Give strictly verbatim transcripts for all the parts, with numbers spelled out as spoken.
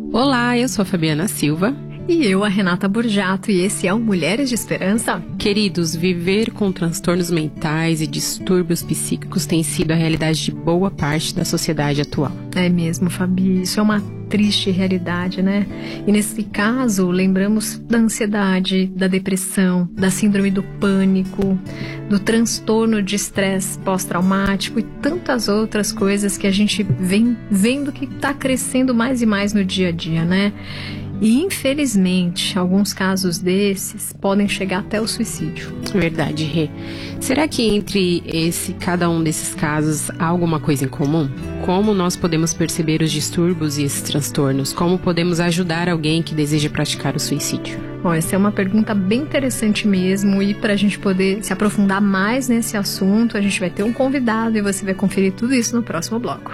Olá, eu sou a Fabiana Silva. E eu, a Renata Burjato, e esse é o Mulheres de Esperança. Queridos, viver com transtornos mentais e distúrbios psíquicos tem sido a realidade de boa parte da sociedade atual. É mesmo, Fabi, isso é uma triste realidade, né? E nesse caso, lembramos da ansiedade, da depressão, da síndrome do pânico, do transtorno de estresse pós-traumático e tantas outras coisas que a gente vem vendo que está crescendo mais e mais no dia a dia, né? E, infelizmente, alguns casos desses podem chegar até o suicídio. Verdade, Rê. Será que entre esse, cada um desses casos há alguma coisa em comum? Como nós podemos perceber os distúrbios e esses transtornos? Como podemos ajudar alguém que deseja praticar o suicídio? Bom, essa é uma pergunta bem interessante mesmo, e para a gente poder se aprofundar mais nesse assunto, a gente vai ter um convidado e você vai conferir tudo isso no próximo bloco.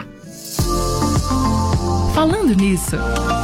Falando nisso...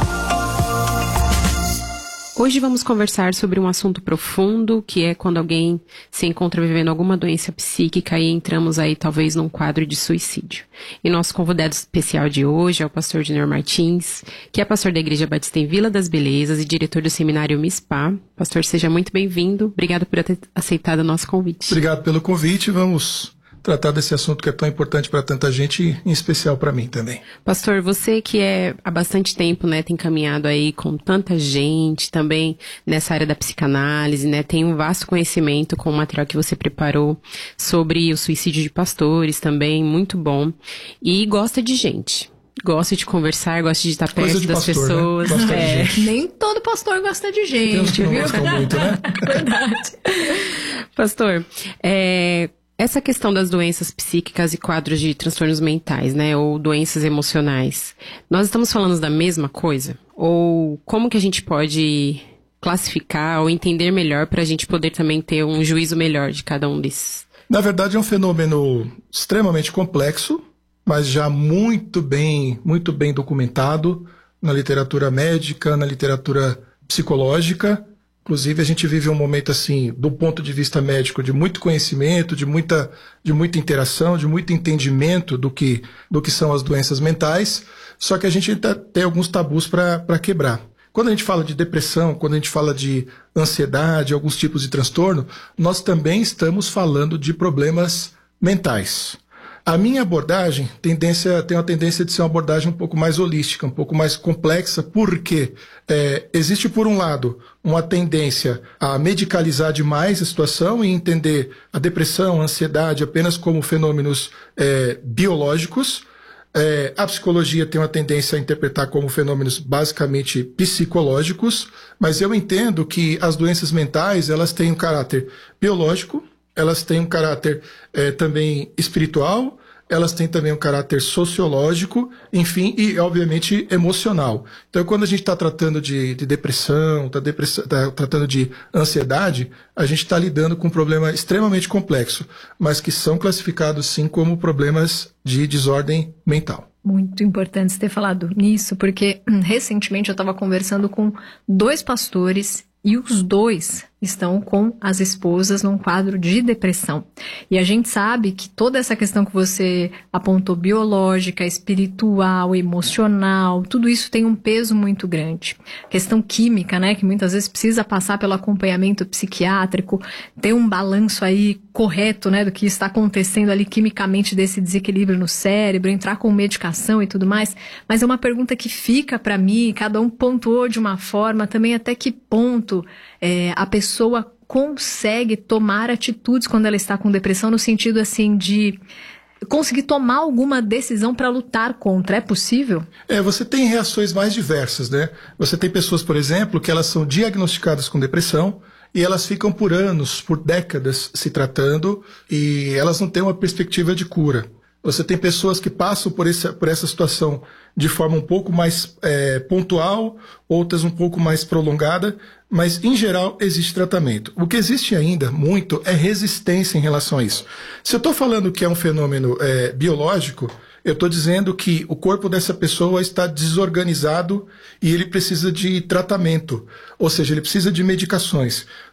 Hoje vamos conversar sobre um assunto profundo, que é quando alguém se encontra vivendo alguma doença psíquica e entramos aí talvez num quadro de suicídio. E nosso convidado especial de hoje é o pastor Junior Martins, que é pastor da Igreja Batista em Vila das Belezas e diretor do seminário MISPA. Pastor, seja muito bem-vindo. Obrigado por ter aceitado o nosso convite. Obrigado pelo convite. Vamos tratar desse assunto que é tão importante para tanta gente e em especial para mim também. Pastor, você que é há bastante tempo, né, tem caminhado aí com tanta gente também nessa área da psicanálise, né, tem um vasto conhecimento com o material que você preparou sobre o suicídio de pastores também, muito bom, e gosta de gente. Gosta de conversar, gosta de estar perto das pastor, pessoas. Né? Gosta é. de gente. Nem todo pastor gosta de gente. Tem uns que não gostam muito, né? Verdade. Pastor, é... essa questão das doenças psíquicas e quadros de transtornos mentais, né, ou doenças emocionais, nós estamos falando da mesma coisa? Ou como que a gente pode classificar ou entender melhor para a gente poder também ter um juízo melhor de cada um desses? Na verdade é um fenômeno extremamente complexo, mas já muito bem, muito bem documentado na literatura médica, na literatura psicológica. Inclusive, a gente vive um momento, assim, do ponto de vista médico, de muito conhecimento, de muita, de muita interação, de muito entendimento do que, do que são as doenças mentais, só que a gente tá, tem alguns tabus para quebrar. Quando a gente fala de depressão, quando a gente fala de ansiedade, alguns tipos de transtorno, nós também estamos falando de problemas mentais. A minha abordagem tendência, tem uma tendência de ser uma abordagem um pouco mais holística, um pouco mais complexa, porque é, existe, por um lado, uma tendência a medicalizar demais a situação e entender a depressão, a ansiedade apenas como fenômenos é, biológicos. É, a psicologia tem uma tendência a interpretar como fenômenos basicamente psicológicos, mas eu entendo que as doenças mentais, elas têm um caráter biológico, elas têm um caráter é, também espiritual, elas têm também um caráter sociológico, enfim, e obviamente emocional. Então, quando a gente está tratando de, de depressão, está tá tratando de ansiedade, a gente está lidando com um problema extremamente complexo, mas que são classificados sim como problemas de desordem mental. Muito importante você ter falado nisso, porque hum, recentemente eu estava conversando com dois pastores e os dois estão com as esposas num quadro de depressão. E a gente sabe que toda essa questão que você apontou, biológica, espiritual, emocional, tudo isso tem um peso muito grande. Questão química, né, que muitas vezes precisa passar pelo acompanhamento psiquiátrico, ter um balanço aí correto, né, do que está acontecendo ali quimicamente desse desequilíbrio no cérebro, entrar com medicação e tudo mais. Mas é uma pergunta que fica para mim, cada um pontuou de uma forma, também até que ponto é, a pessoa A pessoa consegue tomar atitudes quando ela está com depressão, no sentido assim de conseguir tomar alguma decisão para lutar contra. É possível? É, você tem reações mais diversas, né? Você tem pessoas, por exemplo, que elas são diagnosticadas com depressão e elas ficam por anos, por décadas se tratando e elas não têm uma perspectiva de cura. Você tem pessoas que passam por essa, por essa situação de forma um pouco mais é, pontual, outras um pouco mais prolongada, mas em geral existe tratamento. O que existe ainda muito é resistência em relação a isso. Se eu estou falando que é um fenômeno é, biológico, eu estou dizendo que o corpo dessa pessoa está desorganizado e ele precisa de tratamento, ou seja, ele precisa de medicações.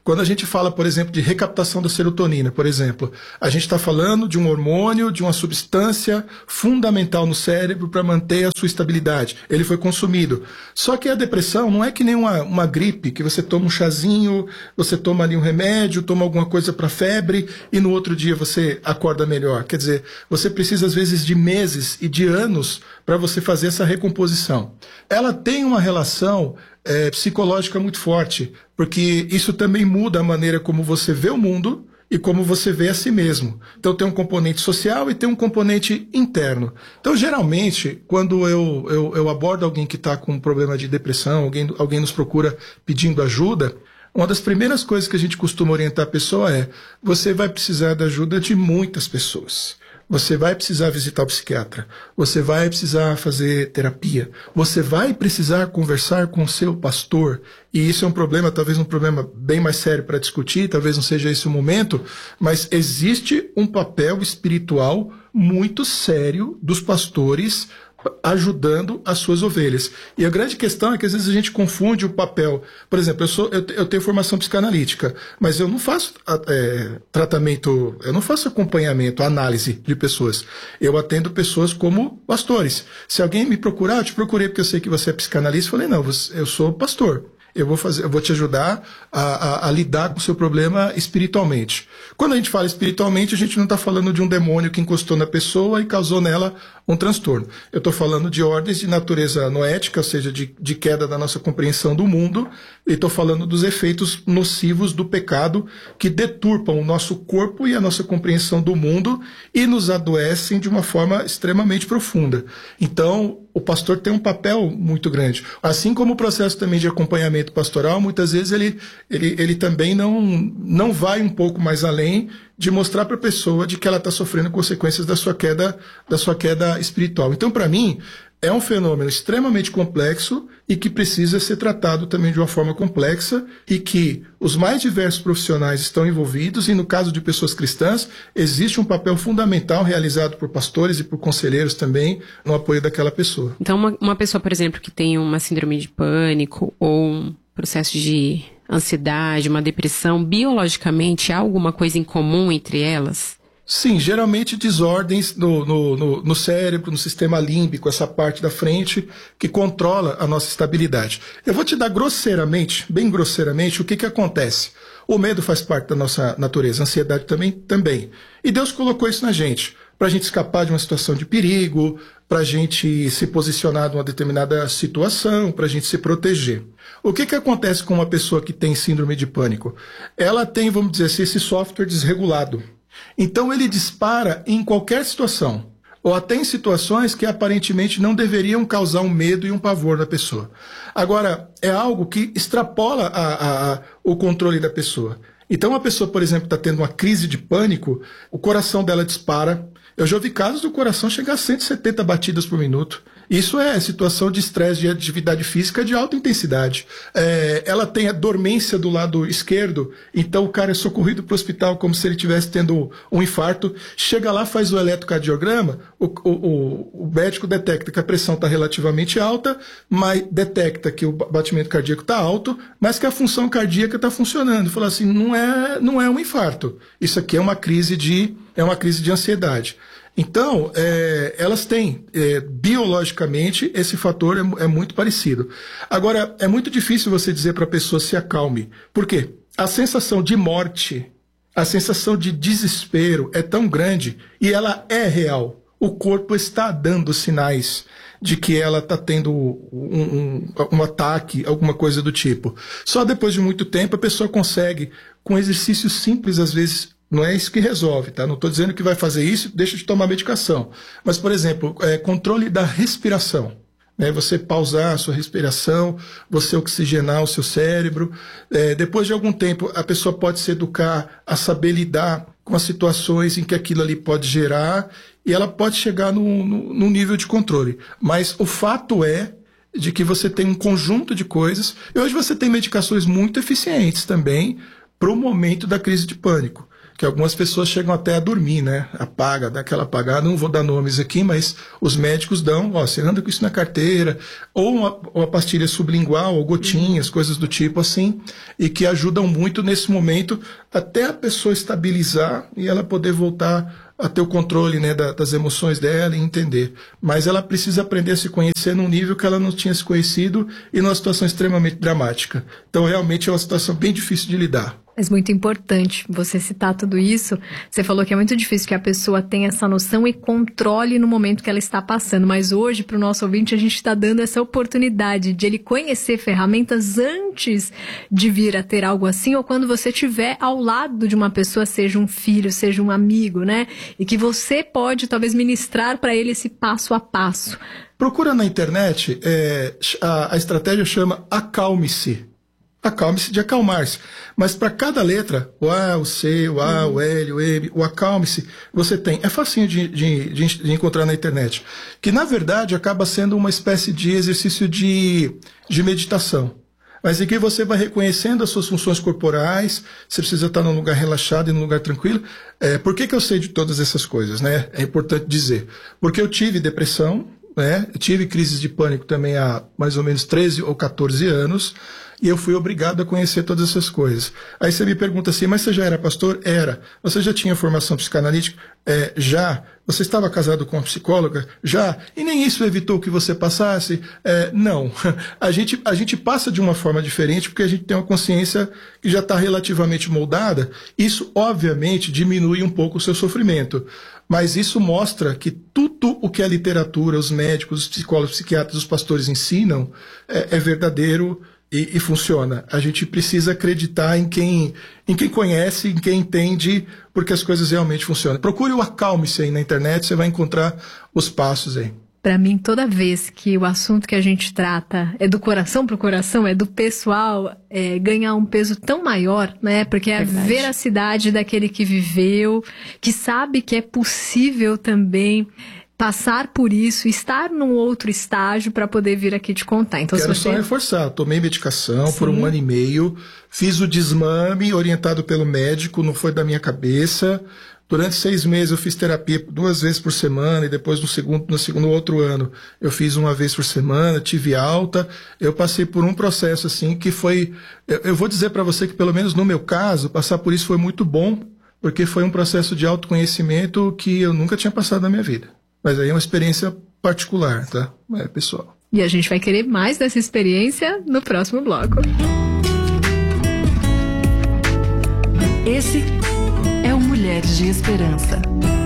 Quando a gente fala, por exemplo, de recaptação da serotonina, por exemplo, a gente está falando de um hormônio, de uma substância fundamental no cérebro para manter a sua estabilidade. Ele foi consumido. Só que a depressão não é que nem uma, uma gripe, que você toma um chazinho, você toma ali um remédio, toma alguma coisa para febre e no outro dia você acorda melhor. Quer dizer, você precisa às vezes de meses e de anos para você fazer essa recomposição. Ela tem uma relação é, psicológica muito forte, porque isso também muda a maneira como você vê o mundo e como você vê a si mesmo. Então tem um componente social e tem um componente interno. Então, geralmente, quando eu, eu, eu abordo alguém que está com um problema de depressão, alguém, alguém nos procura pedindo ajuda, uma das primeiras coisas que a gente costuma orientar a pessoa é: você vai precisar da ajuda de muitas pessoas. Você vai precisar visitar o psiquiatra, você vai precisar fazer terapia, você vai precisar conversar com o seu pastor. E isso é um problema, talvez um problema bem mais sério para discutir, talvez não seja esse o momento, mas existe um papel espiritual muito sério dos pastores ajudando as suas ovelhas. E a grande questão é que às vezes a gente confunde o papel. Por exemplo, eu, sou, eu, eu tenho formação psicanalítica, mas eu não faço é, tratamento, eu não faço acompanhamento, análise de pessoas. Eu atendo pessoas como pastores. Se alguém me procurar, eu te procurei porque eu sei que você é psicanalista, eu falei, não, eu sou pastor. Eu vou, fazer, eu vou te ajudar a, a, a lidar com o seu problema espiritualmente. Quando a gente fala espiritualmente, a gente não está falando de um demônio que encostou na pessoa e causou nela um transtorno. Eu estou falando de ordens de natureza noética, ou seja, de, de queda da nossa compreensão do mundo, e estou falando dos efeitos nocivos do pecado que deturpam o nosso corpo e a nossa compreensão do mundo e nos adoecem de uma forma extremamente profunda. Então, o pastor tem um papel muito grande. Assim como o processo também de acompanhamento pastoral, muitas vezes ele, ele, ele também não, não vai um pouco mais além de mostrar para a pessoa de que ela está sofrendo consequências da sua queda, da sua queda espiritual. Então, para mim, é um fenômeno extremamente complexo e que precisa ser tratado também de uma forma complexa e que os mais diversos profissionais estão envolvidos e, no caso de pessoas cristãs, existe um papel fundamental realizado por pastores e por conselheiros também no apoio daquela pessoa. Então, uma, uma pessoa, por exemplo, que tem uma síndrome de pânico ou um processo de ansiedade, uma depressão, biologicamente há alguma coisa em comum entre elas? Sim, geralmente desordens no, no, no, no cérebro, no sistema límbico, essa parte da frente que controla a nossa estabilidade. Eu vou te dar grosseiramente, bem grosseiramente, o que que acontece. O medo faz parte da nossa natureza, a ansiedade também, também. E Deus colocou isso na gente, para a gente escapar de uma situação de perigo, para a gente se posicionar numa determinada situação, para a gente se proteger. O que que acontece com uma pessoa que tem síndrome de pânico? Ela tem, vamos dizer assim, esse software desregulado. Então ele dispara em qualquer situação, ou até em situações que aparentemente não deveriam causar um medo e um pavor na pessoa. Agora, é algo que extrapola a, a, a, o controle da pessoa. Então uma pessoa, por exemplo, está tendo uma crise de pânico, o coração dela dispara. Eu já ouvi casos do coração chegar a cento e setenta batidas por minuto. Isso é situação de estresse de atividade física de alta intensidade. É, ela tem a dormência do lado esquerdo, então o cara é socorrido para o hospital como se ele estivesse tendo um infarto. Chega lá, faz o eletrocardiograma, o, o, o médico detecta que a pressão está relativamente alta, mas detecta que o batimento cardíaco está alto, mas que a função cardíaca está funcionando. Fala assim, não é, não é um infarto. Isso aqui é uma crise de, é uma crise de ansiedade. Então, é, elas têm, é, biologicamente, esse fator é, é muito parecido. Agora, é muito difícil você dizer para a pessoa se acalme. Por quê? A sensação de morte, a sensação de desespero é tão grande e ela é real. O corpo está dando sinais de que ela está tendo um, um, um ataque, alguma coisa do tipo. Só depois de muito tempo a pessoa consegue, com exercícios simples, às vezes. Não é isso que resolve, tá? Não estou dizendo que vai fazer isso, deixa de tomar medicação. Mas, por exemplo, é, controle da respiração. Né? Você pausar a sua respiração, você oxigenar o seu cérebro. É, depois de algum tempo, a pessoa pode se educar a saber lidar com as situações em que aquilo ali pode gerar e ela pode chegar num, num nível de controle. Mas o fato é de que você tem um conjunto de coisas. E hoje você tem medicações muito eficientes também para o momento da crise de pânico. que algumas pessoas chegam até a dormir, né? Apaga, dá aquela apagada, não vou dar nomes aqui, mas os médicos dão, ó, você anda com isso na carteira, ou uma, uma pastilha sublingual, ou gotinhas, uhum. coisas do tipo assim, e que ajudam muito nesse momento até a pessoa estabilizar e ela poder voltar a ter o controle, né, da, das emoções dela e entender. Mas ela precisa aprender a se conhecer num nível que ela não tinha se conhecido e numa situação extremamente dramática. Então, realmente, é uma situação bem difícil de lidar. Mas muito importante você citar tudo isso. Você falou que é muito difícil que a pessoa tenha essa noção e controle no momento que ela está passando. Mas hoje, para o nosso ouvinte, a gente está dando essa oportunidade de ele conhecer ferramentas antes de vir a ter algo assim, ou quando você estiver ao lado de uma pessoa, seja um filho, seja um amigo, né? E que você pode, talvez, ministrar para ele esse passo a passo. Procura na internet, é, a, a estratégia chama Acalme-se. Acalme-se de acalmar-se. Mas para cada letra, o A, o C, o A, uhum. o L, o M, o acalme-se, você tem. É facinho de, de, de, de encontrar na internet. Que, na verdade, acaba sendo uma espécie de exercício de, de meditação. Mas em que você vai reconhecendo as suas funções corporais, você precisa estar num lugar relaxado e num lugar tranquilo. É, por que que eu sei de todas essas coisas, né? É importante dizer. Porque eu tive depressão, né? Eu tive crises de pânico também há mais ou menos treze ou quatorze anos. E eu fui obrigado a conhecer todas essas coisas. Aí você me pergunta assim, mas você já era pastor? Era. Você já tinha formação psicanalítica? É, já. Você estava casado com uma psicóloga? Já. E nem isso evitou que você passasse? É, não. A gente, a gente passa de uma forma diferente porque a gente tem uma consciência que já está relativamente moldada. Isso, obviamente, diminui um pouco o seu sofrimento. Mas isso mostra que tudo o que a literatura, os médicos, os psicólogos, os psiquiatras, os pastores ensinam é, é verdadeiro. E, e funciona. A gente precisa acreditar em quem, em quem conhece, em quem entende, porque as coisas realmente funcionam. Procure o Acalme-se aí na internet, você vai encontrar os passos aí. Para mim, toda vez que o assunto que a gente trata é do coração para o coração, é do pessoal, é, ganhar um peso tão maior, né? Porque é Verdade. A veracidade daquele que viveu, que sabe que é possível também passar por isso, estar num outro estágio para poder vir aqui te contar. Então, Quero se você... só reforçar, tomei medicação Sim. por um ano e meio, fiz o desmame orientado pelo médico, não foi da minha cabeça. Durante seis meses eu fiz terapia duas vezes por semana e depois no segundo, no segundo outro ano eu fiz uma vez por semana, tive alta. Eu passei por um processo assim que foi... Eu, eu vou dizer para você que pelo menos no meu caso, passar por isso foi muito bom, porque foi um processo de autoconhecimento que eu nunca tinha passado na minha vida. Mas aí é uma experiência particular, tá? É, pessoal. E a gente vai querer mais dessa experiência no próximo bloco. Esse é o Mulheres de Esperança.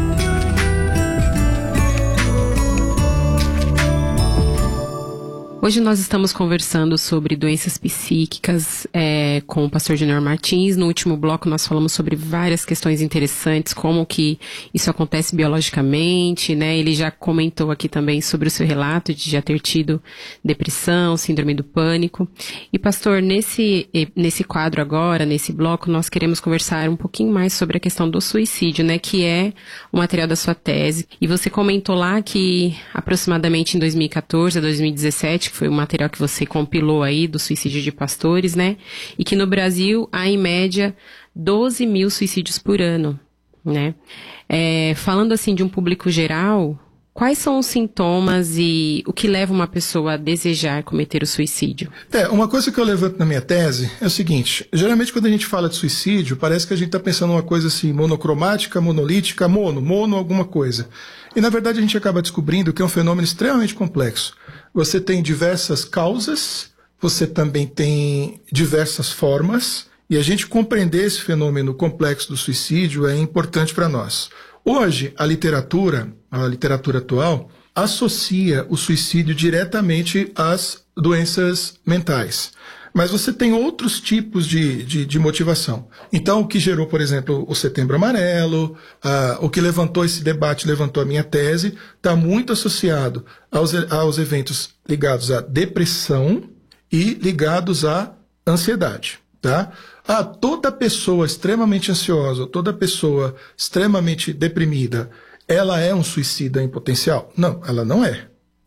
Hoje nós estamos conversando sobre doenças psíquicas é, com o pastor Junior Martins. No último bloco nós falamos sobre várias questões interessantes, como que isso acontece biologicamente, né? Ele já comentou aqui também sobre o seu relato de já ter tido depressão, síndrome do pânico. E pastor, nesse, nesse quadro agora, nesse bloco, nós queremos conversar um pouquinho mais sobre a questão do suicídio, né? Que é o material da sua tese. E você comentou lá que aproximadamente em dois mil e quatorze a dois mil e dezessete, que foi o material que você compilou aí do suicídio de pastores, né? E que no Brasil há, em média, doze mil suicídios por ano, né? É, falando assim de um público geral, quais são os sintomas e o que leva uma pessoa a desejar cometer o suicídio? É, uma coisa que eu levanto na minha tese é o seguinte, geralmente quando a gente fala de suicídio, parece que a gente está pensando uma coisa assim, monocromática, monolítica, mono, mono alguma coisa. E na verdade a gente acaba descobrindo que é um fenômeno extremamente complexo. Você tem diversas causas, você também tem diversas formas, e a gente compreender esse fenômeno complexo do suicídio é importante para nós. Hoje, a literatura, a literatura atual, associa o suicídio diretamente às doenças mentais. Mas você tem outros tipos de, de, de motivação. Então, o que gerou, por exemplo, o Setembro Amarelo, uh, o que levantou esse debate, levantou a minha tese, está muito associado aos, aos eventos ligados à depressão e ligados à ansiedade. Tá? Ah, toda pessoa extremamente ansiosa, toda pessoa extremamente deprimida, ela é um suicida em potencial? Não, ela não é.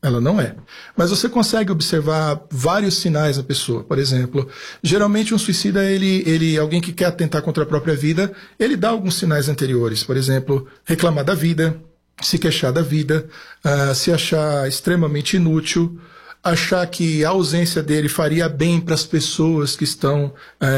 Ela não é. Mas você consegue observar vários sinais na pessoa. Por exemplo, geralmente um suicida, ele, ele, alguém que quer atentar contra a própria vida, ele dá alguns sinais anteriores. Por exemplo, reclamar da vida, se queixar da vida, uh, se achar extremamente inútil, achar que a ausência dele faria bem para as pessoas que estão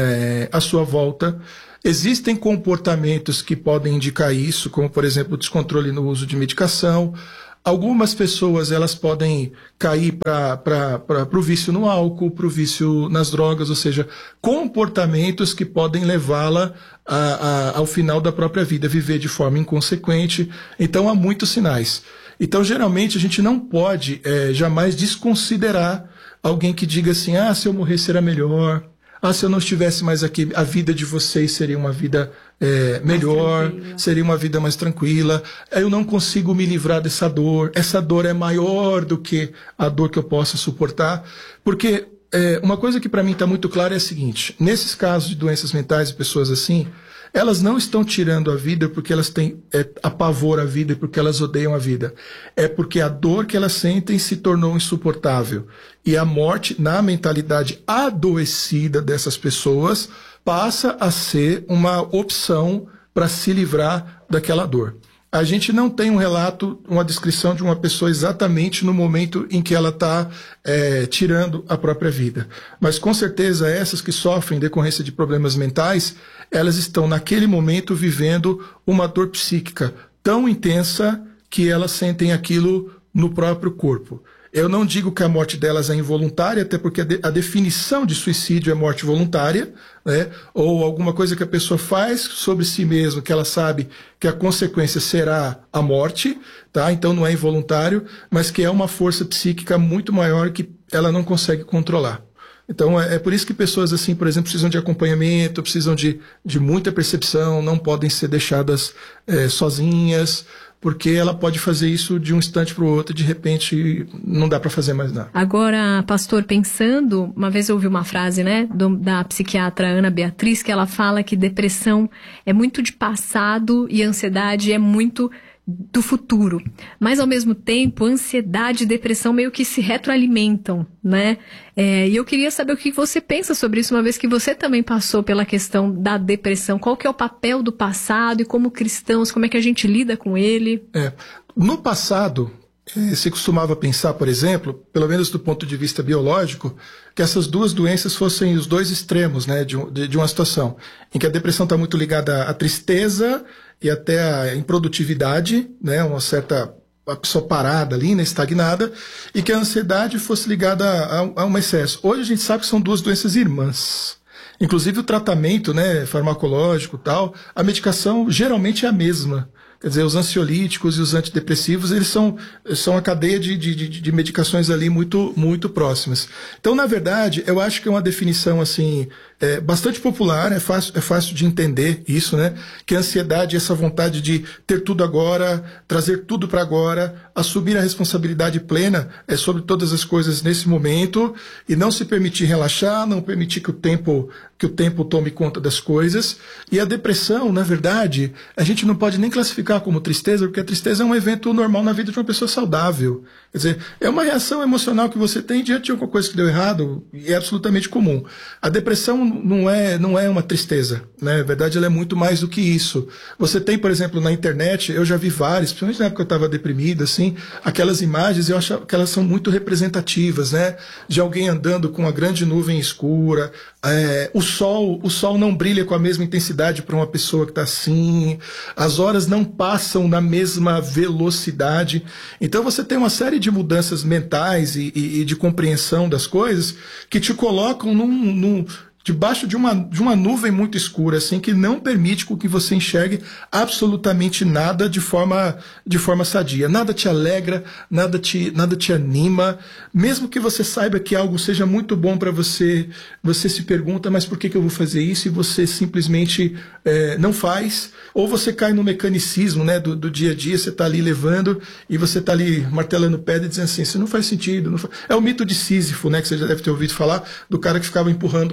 é, à sua volta. Existem comportamentos que podem indicar isso, como, por exemplo, o descontrole no uso de medicação. Algumas pessoas elas podem cair para o vício no álcool, para o vício nas drogas, ou seja, comportamentos que podem levá-la a, a, ao final da própria vida, viver de forma inconsequente. Então, há muitos sinais. Então, geralmente, a gente não pode é, jamais desconsiderar alguém que diga assim, ah, se eu morrer será melhor, ah, se eu não estivesse mais aqui, a vida de vocês seria uma vida é, melhor, seria uma vida mais tranquila, eu não consigo me livrar dessa dor, essa dor é maior do que a dor que eu possa suportar, porque é, uma coisa que para mim está muito clara é a seguinte, nesses casos de doenças mentais e pessoas assim, elas não estão tirando a vida porque elas têm é, apavor à vida e porque elas odeiam a vida. É porque a dor que elas sentem se tornou insuportável. E a morte, na mentalidade adoecida dessas pessoas, passa a ser uma opção para se livrar daquela dor. A gente não tem um relato, uma descrição de uma pessoa exatamente no momento em que ela está é, tirando a própria vida. Mas com certeza essas que sofrem em decorrência de problemas mentais, elas estão naquele momento vivendo uma dor psíquica tão intensa que elas sentem aquilo no próprio corpo. Eu não digo que a morte delas é involuntária, até porque a, de, a definição de suicídio é morte voluntária, né? Ou alguma coisa que a pessoa faz sobre si mesma, que ela sabe que a consequência será a morte, tá? Então não é involuntário, mas que é uma força psíquica muito maior que ela não consegue controlar. Então é, é por isso que pessoas assim, por exemplo, precisam de acompanhamento, precisam de, de muita percepção, não podem ser deixadas é, sozinhas, porque ela pode fazer isso de um instante para o outro e de repente não dá para fazer mais nada. Agora, pastor, pensando, uma vez eu ouvi uma frase, né, do, da psiquiatra Ana Beatriz, que ela fala que depressão é muito de passado e ansiedade é muito do futuro. Mas, ao mesmo tempo, ansiedade e depressão meio que se retroalimentam, né? É, e eu queria saber o que você pensa sobre isso, uma vez que você também passou pela questão da depressão. Qual que é o papel do passado e como cristãos, como é que a gente lida com ele? É, no passado, se costumava pensar, por exemplo, pelo menos do ponto de vista biológico, que essas duas doenças fossem os dois extremos, né, de, de, de uma situação, em que a depressão está muito ligada à tristeza e até à improdutividade, né, uma certa a pessoa parada ali, né, estagnada, e que a ansiedade fosse ligada a, a um excesso. Hoje a gente sabe que são duas doenças irmãs. Inclusive o tratamento, né, farmacológico e tal, a medicação geralmente é a mesma. Quer dizer, os ansiolíticos e os antidepressivos, eles são, são a cadeia de, de, de medicações ali muito, muito próximas. Então, na verdade, eu acho que é uma definição, assim, é, bastante popular, é fácil, é fácil de entender isso, né? Que a ansiedade é essa vontade de ter tudo agora, trazer tudo para agora, assumir a responsabilidade plena é, sobre todas as coisas nesse momento e não se permitir relaxar, não permitir que o tempo, que o tempo tome conta das coisas. E a depressão, na verdade, a gente não pode nem classificar como tristeza, porque a tristeza é um evento normal na vida de uma pessoa saudável. Quer dizer, é uma reação emocional que você tem diante de alguma coisa que deu errado e é absolutamente comum. A depressão não é, não é uma tristeza, né? Na verdade, ela é muito mais do que isso. Você tem, por exemplo, na internet, eu já vi várias, principalmente na época que eu estava deprimido, assim, aquelas imagens, eu acho que elas são muito representativas, né? De alguém andando com uma grande nuvem escura, é, o sol, o sol não brilha com a mesma intensidade para uma pessoa que está assim, as horas não passam na mesma velocidade. Então você tem uma série de mudanças mentais e, e, e de compreensão das coisas que te colocam num, num, debaixo de uma, de uma nuvem muito escura, assim, que não permite que você enxergue absolutamente nada de forma, de forma sadia. Nada te alegra, nada te, nada te anima. Mesmo que você saiba que algo seja muito bom para você, você se pergunta, mas por que, que eu vou fazer isso? E você simplesmente é, não faz. Ou você cai no mecanicismo, né, do, do dia a dia, você está ali levando e você está ali martelando pedra e dizendo assim, isso não faz sentido. Não faz... É o mito de Sísifo, né, que você já deve ter ouvido falar, do cara que ficava empurrando uma pedra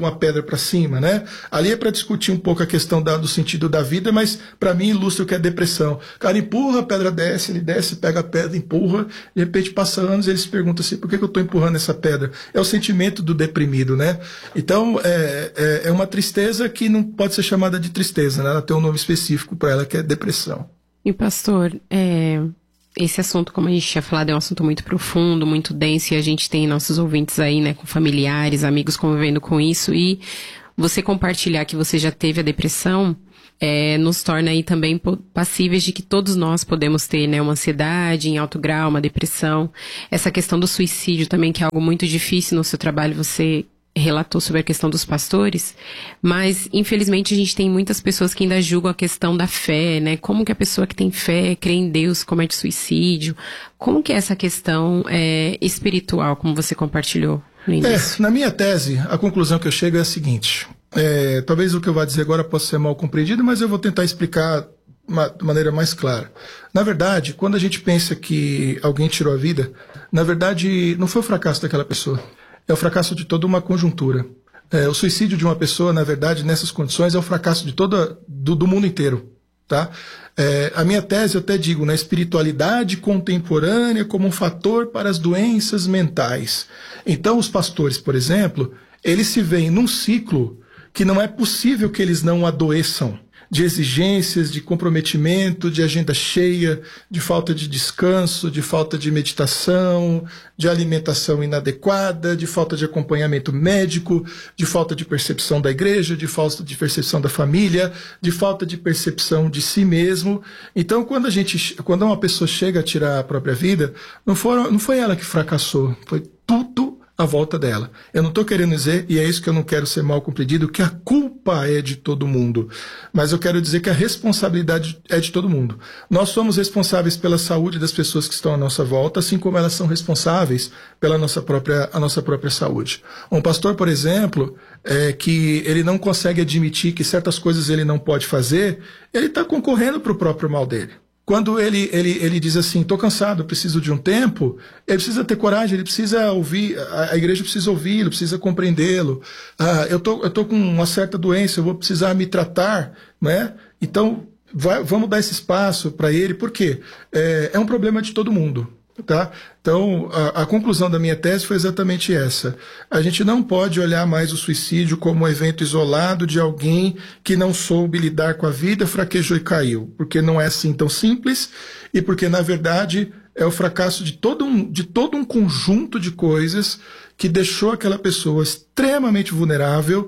para cima, né? Ali é para discutir um pouco a questão da, do sentido da vida, mas para mim ilustra o que é depressão. O cara empurra, a pedra desce, ele desce, pega a pedra, empurra, de repente passa anos e ele se pergunta assim, por que, que eu estou empurrando essa pedra? É o sentimento do deprimido, né? Então, é, é, é uma tristeza que não pode ser chamada de tristeza, né? Ela tem um nome específico para ela, que é depressão. E pastor, é... esse assunto, como a gente tinha falado, é um assunto muito profundo, muito denso, e a gente tem nossos ouvintes aí, né, com familiares, amigos convivendo com isso, e você compartilhar que você já teve a depressão, é, nos torna aí também passíveis de que todos nós podemos ter, né, uma ansiedade em alto grau, uma depressão. Essa questão do suicídio também, que é algo muito difícil no seu trabalho, você relatou sobre a questão dos pastores, mas infelizmente a gente tem muitas pessoas que ainda julgam a questão da fé, né? Como que a pessoa que tem fé, crê em Deus, comete suicídio? Como que é essa questão é, espiritual, como você compartilhou no início? É, na minha tese, a conclusão que eu chego é a seguinte, é, talvez o que eu vou dizer agora possa ser mal compreendido, mas eu vou tentar explicar uma, de maneira mais clara. Na verdade, quando a gente pensa que alguém tirou a vida, na verdade não foi o fracasso daquela pessoa. É o fracasso de toda uma conjuntura. É, o suicídio de uma pessoa, na verdade, nessas condições, é o fracasso de toda, do, do mundo inteiro. Tá? É, a minha tese, eu até digo, na espiritualidade contemporânea como um fator para as doenças mentais. Então, os pastores, por exemplo, eles se veem num ciclo que não é possível que eles não adoeçam. De exigências, de comprometimento, de agenda cheia, de falta de descanso, de falta de meditação, de alimentação inadequada, de falta de acompanhamento médico, de falta de percepção da igreja, de falta de percepção da família, de falta de percepção de si mesmo. Então, quando a gente, quando uma pessoa chega a tirar a própria vida, não, foram, não foi ela que fracassou, foi tudo à volta dela. Eu não estou querendo dizer, e é isso que eu não quero ser mal compreendido, que a culpa é de todo mundo. Mas eu quero dizer que a responsabilidade é de todo mundo. Nós somos responsáveis pela saúde das pessoas que estão à nossa volta, assim como elas são responsáveis pela nossa própria, a nossa própria saúde. Um pastor, por exemplo, é, que ele não consegue admitir que certas coisas ele não pode fazer, ele está concorrendo para o próprio mal dele. Quando ele, ele, ele diz assim, estou cansado, preciso de um tempo, ele precisa ter coragem, ele precisa ouvir, a, a igreja precisa ouvi-lo, precisa compreendê-lo. Ah, eu tô, eu tô com uma certa doença, eu vou precisar me tratar, né? Então, vai, vamos dar esse espaço para ele, por quê? É, é um problema de todo mundo. Tá? Então, a, a conclusão da minha tese foi exatamente essa. A gente não pode olhar mais o suicídio como um evento isolado de alguém que não soube lidar com a vida, fraquejou e caiu. Porque não é assim tão simples e porque, na verdade, é o fracasso de todo um, de todo um conjunto de coisas que deixou aquela pessoa extremamente vulnerável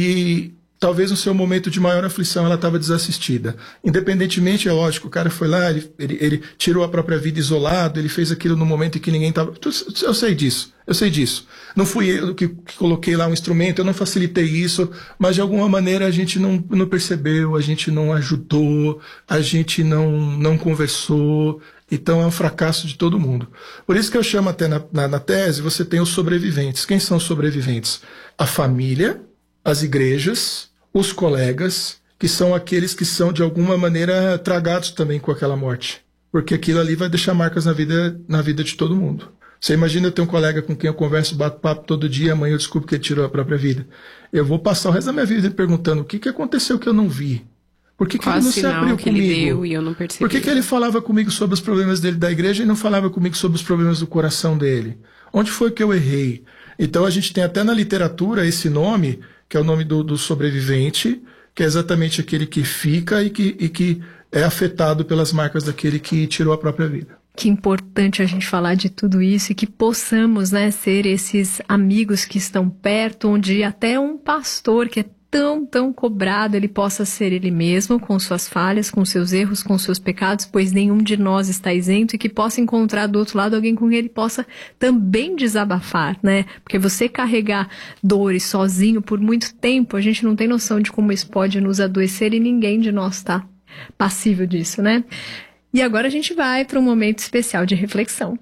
e talvez no seu momento de maior aflição ela estava desassistida. Independentemente, é lógico, o cara foi lá, ele, ele, ele tirou a própria vida isolado, ele fez aquilo no momento em que ninguém estava... Eu sei disso, eu sei disso. Não fui eu que, que coloquei lá um instrumento, eu não facilitei isso, mas de alguma maneira a gente não, não percebeu, a gente não ajudou, a gente não, não conversou. Então é um fracasso de todo mundo. Por isso que eu chamo até na, na, na tese, você tem os sobreviventes. Quem são os sobreviventes? A família, as igrejas, os colegas, que são aqueles que são de alguma maneira tragados também com aquela morte. Porque aquilo ali vai deixar marcas na vida, na vida de todo mundo. Você imagina eu ter um colega com quem eu converso, bato papo todo dia, amanhã eu descubro que ele tirou a própria vida. Eu vou passar o resto da minha vida perguntando o que, que aconteceu que eu não vi. Por que, que ele não se abriu que comigo? Ele deu e eu não percebi. Por que, que ele falava comigo sobre os problemas dele da igreja e não falava comigo sobre os problemas do coração dele? Onde foi que eu errei? Então a gente tem até na literatura esse nome, que é o nome do, do sobrevivente, que é exatamente aquele que fica e que, e que é afetado pelas marcas daquele que tirou a própria vida. Que importante a gente falar de tudo isso e que possamos, né, ser esses amigos que estão perto, onde até um pastor que é tão, tão cobrado, ele possa ser ele mesmo, com suas falhas, com seus erros, com seus pecados, pois nenhum de nós está isento, e que possa encontrar do outro lado alguém com quem ele possa também desabafar, né? Porque você carregar dores sozinho por muito tempo, a gente não tem noção de como isso pode nos adoecer e ninguém de nós está passível disso, né? E agora a gente vai para um momento especial de reflexão.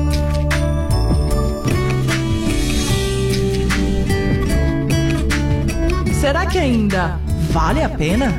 Será que ainda vale a pena?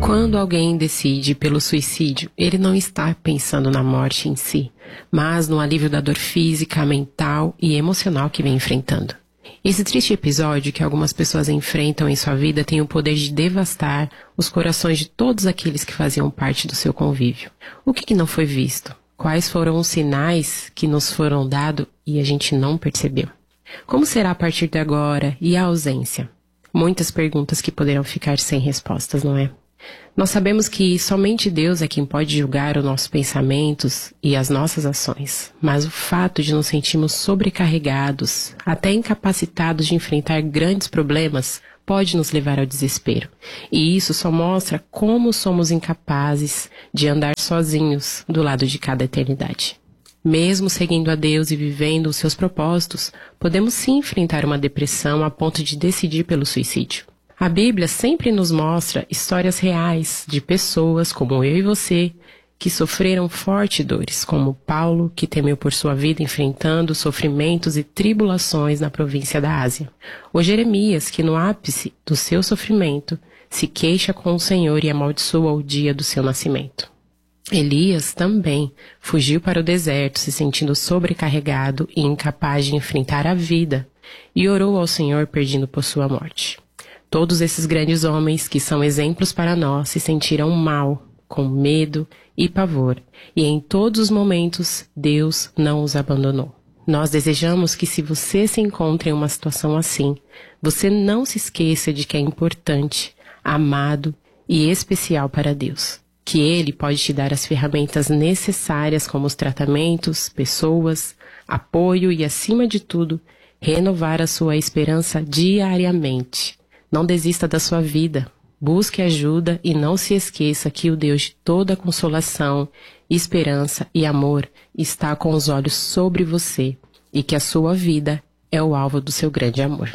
Quando alguém decide pelo suicídio, ele não está pensando na morte em si, mas no alívio da dor física, mental e emocional que vem enfrentando. Esse triste episódio que algumas pessoas enfrentam em sua vida tem o poder de devastar os corações de todos aqueles que faziam parte do seu convívio. O que, que não foi visto? Quais foram os sinais que nos foram dados e a gente não percebeu? Como será a partir de agora e a ausência? Muitas perguntas que poderão ficar sem respostas, não é? Nós sabemos que somente Deus é quem pode julgar os nossos pensamentos e as nossas ações, mas o fato de nos sentirmos sobrecarregados, até incapacitados de enfrentar grandes problemas, pode nos levar ao desespero. E isso só mostra como somos incapazes de andar sozinhos do lado de cada eternidade. Mesmo seguindo a Deus e vivendo os seus propósitos, podemos sim enfrentar uma depressão a ponto de decidir pelo suicídio. A Bíblia sempre nos mostra histórias reais de pessoas como eu e você que sofreram fortes dores, como Paulo, que temeu por sua vida enfrentando sofrimentos e tribulações na província da Ásia. Ou Jeremias, que no ápice do seu sofrimento se queixa com o Senhor e amaldiçoa o dia do seu nascimento. Elias também fugiu para o deserto, se sentindo sobrecarregado e incapaz de enfrentar a vida, e orou ao Senhor pedindo por sua morte. Todos esses grandes homens que são exemplos para nós se sentiram mal, com medo e pavor, e em todos os momentos Deus não os abandonou. Nós desejamos que, se você se encontra em uma situação assim, você não se esqueça de que é importante, amado e especial para Deus, que Ele pode te dar as ferramentas necessárias como os tratamentos, pessoas, apoio e, acima de tudo, renovar a sua esperança diariamente. Não desista da sua vida, busque ajuda e não se esqueça que o Deus de toda consolação, esperança e amor está com os olhos sobre você e que a sua vida é o alvo do seu grande amor.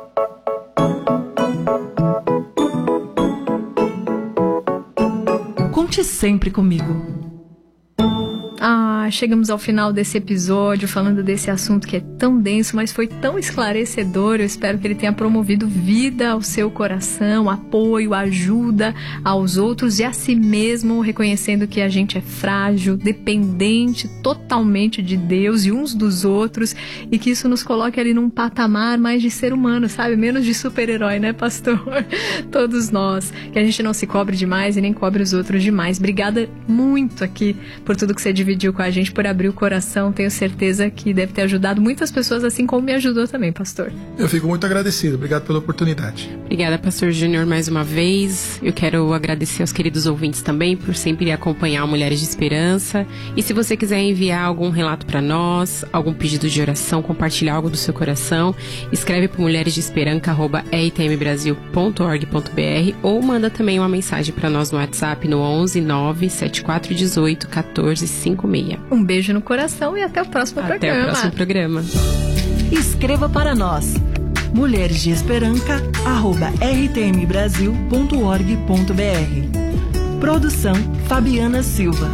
Conte sempre comigo. Ah, chegamos ao final desse episódio falando desse assunto que é tão denso, mas foi tão esclarecedor. Eu espero que ele tenha promovido vida ao seu coração, apoio, ajuda aos outros e a si mesmo, reconhecendo que a gente é frágil, dependente totalmente de Deus e uns dos outros, e que isso nos coloque ali num patamar mais de ser humano, sabe? Menos de super-herói, né, pastor? Todos nós. Que a gente não se cobre demais e nem cobre os outros demais. Obrigada muito aqui por tudo que você dividiu com a gente, por abrir o coração. Tenho certeza que deve ter ajudado muitas pessoas, assim como me ajudou também, pastor. Eu fico muito agradecido. Obrigado pela oportunidade. Obrigada, pastor Júnior, mais uma vez. Eu quero agradecer aos queridos ouvintes também por sempre acompanhar o Mulheres de Esperança. E se você quiser enviar algum relato para nós, algum pedido de oração, compartilhar algo do seu coração, escreve para mulheres de esperança arroba e t m brasil ponto org ponto b r ou manda também uma mensagem para nós no WhatsApp no onze nove sete quatro um oito um quatro cinco seis. Um beijo no coração e até o próximo até programa. Até o próximo programa. Escreva para nós. mulheres de esperança arroba r t m brasil ponto org ponto b r. Produção Fabiana Silva.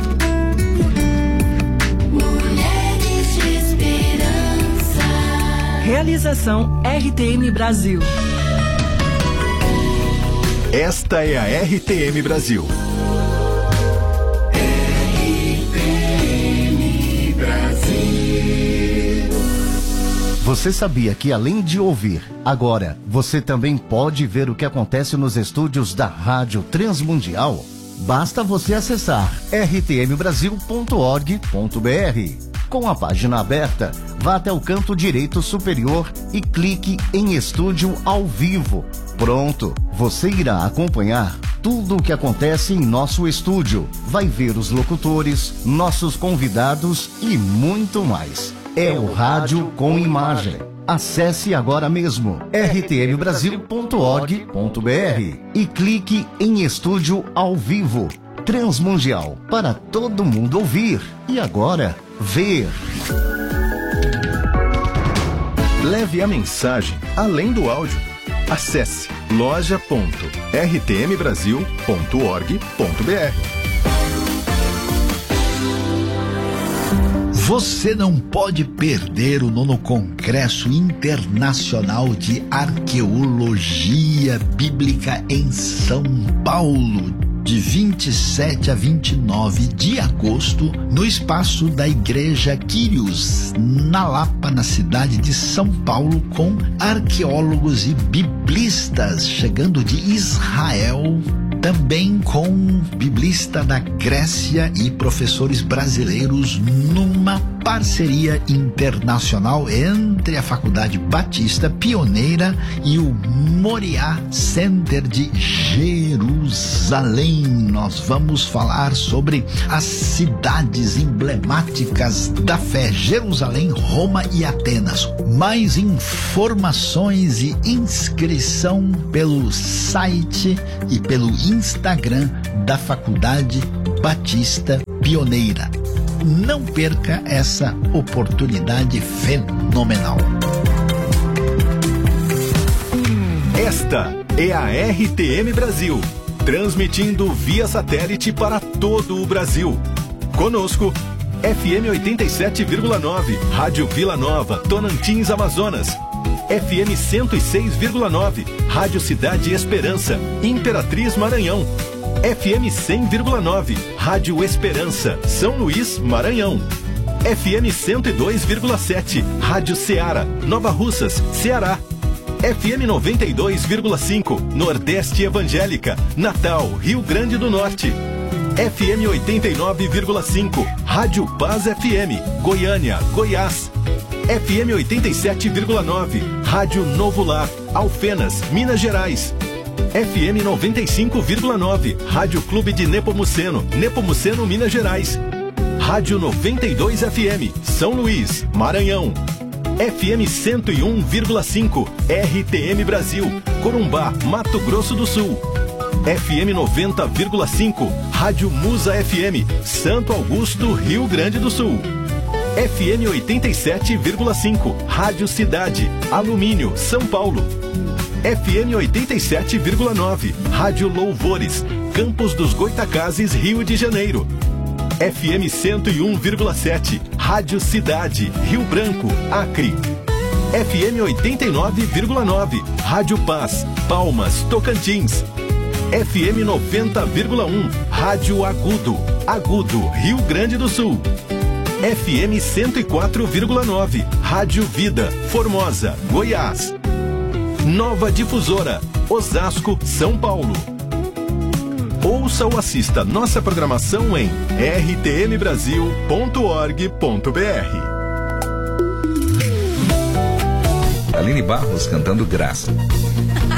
Mulheres de Esperança. Realização R T M Brasil. Esta é a R T M Brasil. Você sabia que, além de ouvir, agora você também pode ver o que acontece nos estúdios da Rádio Transmundial? Basta você acessar r t m brasil ponto org ponto b r. Com a página aberta, vá até o canto direito superior e clique em Estúdio ao Vivo. Pronto, você irá acompanhar tudo o que acontece em nosso estúdio. Vai ver os locutores, nossos convidados e muito mais. É o rádio com imagem. Acesse agora mesmo r t m brasil ponto org ponto b r e clique em Estúdio ao Vivo. Transmundial, para todo mundo ouvir e agora ver. Leve a mensagem além do áudio. Acesse loja ponto r t m brasil ponto org ponto b r. Você não pode perder o nono Congresso Internacional de Arqueologia Bíblica em São Paulo, de vinte e sete a vinte e nove de agosto, no espaço da Igreja Quírios, na Lapa, na cidade de São Paulo, com arqueólogos e biblistas chegando de Israel, também com biblista da Grécia e professores brasileiros, numa parceria internacional entre a Faculdade Batista Pioneira e o Moriá Center de Jerusalém. Nós vamos falar sobre as cidades emblemáticas da fé: Jerusalém, Roma e Atenas. Mais informações e inscrição pelo site e pelo Instagram da Faculdade Batista Pioneira. Não perca essa oportunidade fenomenal. Esta é a R T M Brasil, transmitindo via satélite para todo o Brasil. Conosco, F M oitenta e sete vírgula nove, Rádio Vila Nova, Tonantins, Amazonas. F M cento e seis vírgula nove, Rádio Cidade Esperança, Imperatriz, Maranhão. F M cem vírgula nove, Rádio Esperança, São Luís, Maranhão. F M cento e dois vírgula sete, Rádio Ceará, Nova Russas, Ceará. F M noventa e dois vírgula cinco, Nordeste Evangélica, Natal, Rio Grande do Norte. F M oitenta e nove vírgula cinco, Rádio Paz F M, Goiânia, Goiás. F M oitenta e sete vírgula nove, Rádio Novo Lar, Alfenas, Minas Gerais. F M noventa e cinco vírgula nove, Rádio Clube de Nepomuceno, Nepomuceno, Minas Gerais. Rádio noventa e dois F M, São Luís, Maranhão. F M cento e um vírgula cinco, R T M Brasil, Corumbá, Mato Grosso do Sul. F M noventa vírgula cinco, Rádio Musa F M, Santo Augusto, Rio Grande do Sul. F M oitenta e sete vírgula cinco, Rádio Cidade, Alumínio, São Paulo. F M oitenta e sete vírgula nove, Rádio Louvores, Campos dos Goitacazes, Rio de Janeiro. F M cento e um vírgula sete, Rádio Cidade, Rio Branco, Acre. F M oitenta e nove vírgula nove, Rádio Paz, Palmas, Tocantins. F M noventa vírgula um, Rádio Agudo, Agudo, Rio Grande do Sul. F M cento e quatro vírgula nove, Rádio Vida, Formosa, Goiás. Nova Difusora, Osasco, São Paulo. Ouça ou assista nossa programação em r t m brasil ponto org ponto b r. Aline Barros cantando Graça.